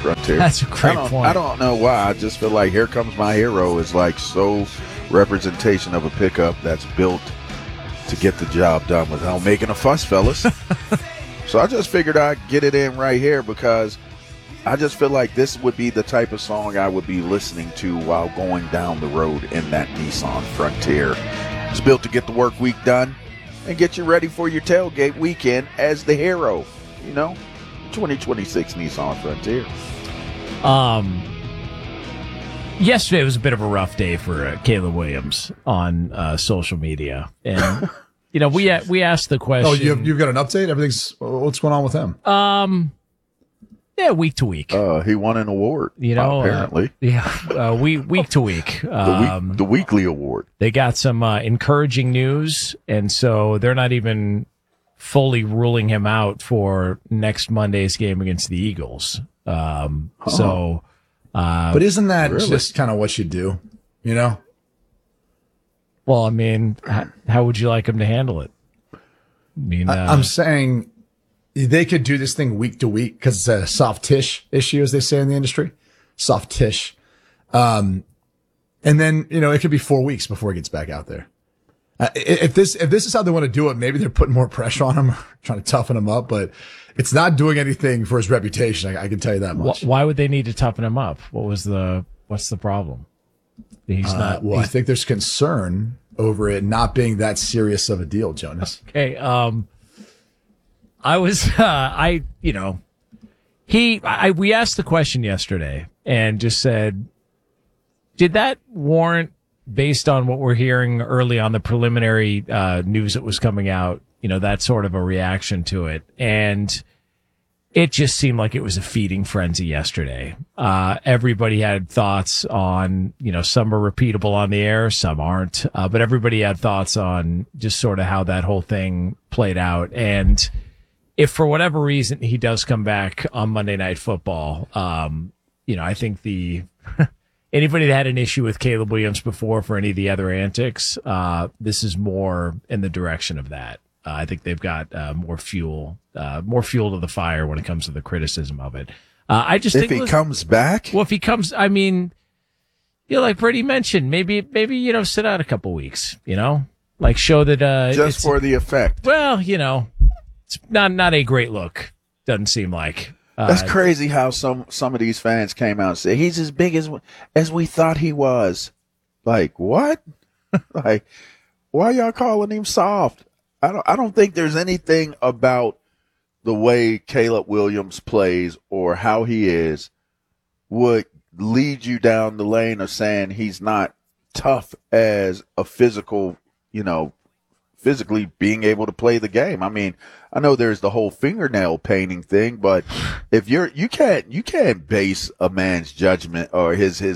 Frontier. That's a great point. I don't know why. I just feel like Here Comes My Hero is like so representation of a pickup that's built to get the job done without making a fuss, fellas. So I just figured I'd get it in right here because I just feel like this would be the type of song I would be listening to while going down the road in that Nissan Frontier. It's built to get the work week done and get you ready for your tailgate weekend as the hero. 2026 Nissan Frontier. Yesterday was a bit of a rough day for Caleb Williams on social media, and we asked the question. Oh, you've got an update? What's going on with him? Yeah, week to week. He won an award. Apparently, week to week. The weekly award. They got some encouraging news, and so they're not even fully ruling him out for next Monday's game against the Eagles. So. But isn't that really? just kind of what you do, Well, I mean, how would you like him to handle it? I mean, I'm saying they could do this thing week to week because it's a soft-ish issue, as they say in the industry. Soft-ish. And then, it could be 4 weeks before he gets back out there. If this is how they want to do it, maybe they're putting more pressure on him, trying to toughen him up, but it's not doing anything for his reputation. I can tell you that much. Why would they need to toughen him up? What's the problem? He's not. Well, I think there's concern over it not being that serious of a deal, Jonas. Okay. We asked the question yesterday and just said, did that warrant, based on what we're hearing early on the preliminary news that was coming out, that sort of a reaction to it? And it just seemed like it was a feeding frenzy yesterday. Everybody had thoughts on, some are repeatable on the air, some aren't, but everybody had thoughts on just sort of how that whole thing played out. And if for whatever reason he does come back on Monday Night Football, I think anybody that had an issue with Caleb Williams before for any of the other antics, this is more in the direction of that. I think they've got more fuel to the fire when it comes to the criticism of it. I just think if he comes back, well, if he comes, I mean, like Brady mentioned, maybe sit out a couple weeks, like show that just for the effect. Well, it's not a great look. Doesn't seem like. That's crazy how some of these fans came out and said he's as big as we thought he was. Like what? Like why y'all calling him soft? I don't think there's anything about the way Caleb Williams plays or how he is would lead you down the lane of saying he's not tough as a physically being able to play the game. I mean, I know there's the whole fingernail painting thing, but if you can't base a man's judgment or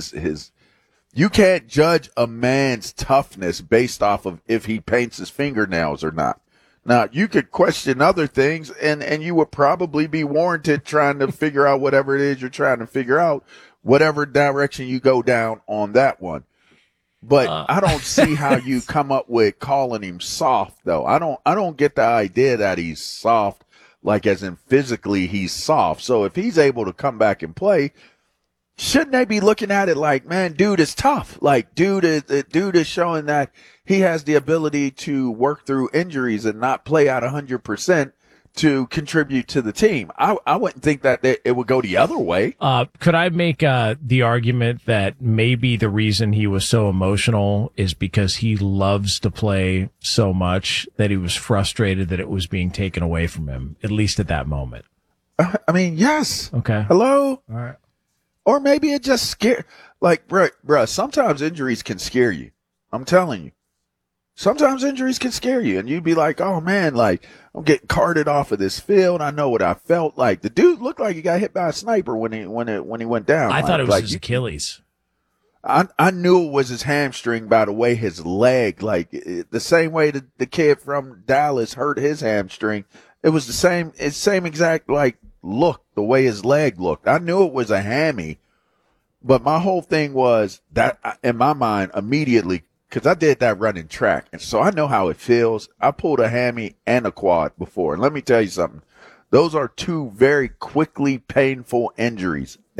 you can't judge a man's toughness based off of if he paints his fingernails or not. Now, you could question other things and you would probably be warranted trying to figure out whatever it is you're trying to figure out, whatever direction you go down on that one. But I don't see how you come up with calling him soft, though. I don't get the idea that he's soft, like as in physically he's soft. So if he's able to come back and play, shouldn't they be looking at it like, man, dude is tough. Like dude is showing that he has the ability to work through injuries and not play out 100% to contribute to the team. I wouldn't think that it would go the other way. Could I make the argument that maybe the reason he was so emotional is because he loves to play so much that he was frustrated that it was being taken away from him, at least at that moment? I mean, yes. Okay. Hello? All right. Or maybe it just scared. Like, bruh, sometimes injuries can scare you. I'm telling you. Sometimes injuries can scare you, and you'd be like, oh, man, like, I'm getting carted off of this field. I know what I felt like. The dude looked like he got hit by a sniper when he went down. I thought it was his Achilles. I knew it was his hamstring by the way his leg, like the same way the kid from Dallas hurt his hamstring. It was the same exact, like, look, the way his leg looked. I knew it was a hammy, but my whole thing was that in my mind immediately, because I did that running track, and so I know how it feels. I pulled a hammy and a quad before, and let me tell you something. Those are two very quickly painful injuries.